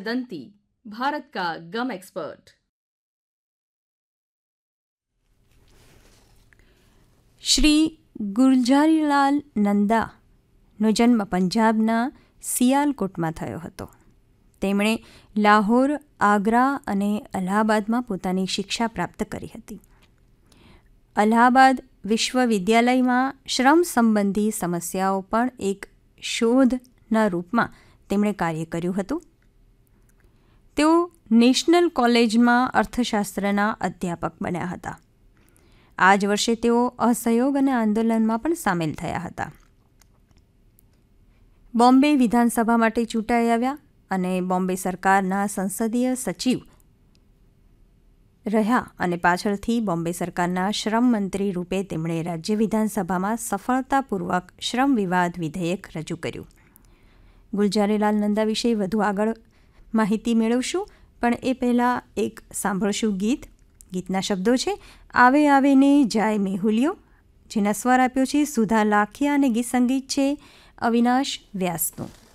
किंवदंती, भारत का गम एक्सपर्ट। શ્રી ગુલઝારીલાલ નંદાનો જન્મ પંજાબના સિયાલકોટમાં થયો હતો. તેમણે લાહોર, આગ્રા અને અલ્હાબાદમાં પોતાની શિક્ષા પ્રાપ્ત કરી હતી. અલ્હાબાદ વિશ્વવિદ્યાલયમાં શ્રમ સંબંધી સમસ્યાઓ પણ એક શોધના રૂપમાં તેમણે કાર્ય કર્યું હતું. તેઓ નેશનલ કોલેજમાં અર્થશાસ્ત્રના અધ્યાપક બન્યા હતા. આ જ વર્ષે તેઓ અસહયોગ અને આંદોલનમાં પણ સામેલ થયા હતા. બોમ્બે વિધાનસભા માટે ચૂંટાઈ આવ્યા અને બોમ્બે સરકારના સંસદીય સચિવ રહ્યા અને પાછળથી બોમ્બે સરકારના શ્રમ મંત્રી રૂપે તેમણે રાજ્ય વિધાનસભામાં સફળતાપૂર્વક શ્રમ વિવાદ વિધેયક રજૂ કર્યું. ગુલઝારીલાલ નંદા વિશે વધુ આગળ માહિતી મેળવશું, પણ એ પહેલાં એક સાંભળશું ગીત. ગીતના શબ્દો છે આવે આવે ને જાય મેહુલિયો, જેના સ્વર આપ્યો છે સુધા લાખિયા અને ગીત સંગીત છે અવિનાશ વ્યાસનું.